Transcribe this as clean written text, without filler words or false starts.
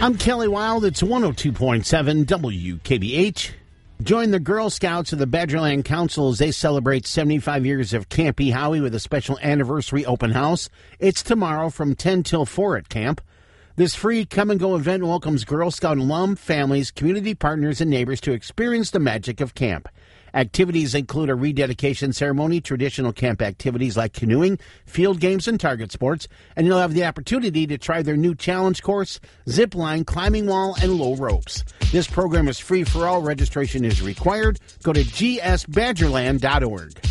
I'm Kelly Wild. It's 102.7 WKBH. Join the Girl Scouts of the Badgerland Council as they celebrate 75 years of Camp Ehowie with a special anniversary open house. It's tomorrow from 10 till 4 at camp. This free come-and-go event welcomes Girl Scout alum, families, community partners, and neighbors to experience the magic of camp. Activities include a rededication ceremony, traditional camp activities like canoeing, field games, and target sports, and you'll have the opportunity to try their new challenge course, zip line, climbing wall, and low ropes. This program is free for all. Registration is required. Go to gsbadgerland.org.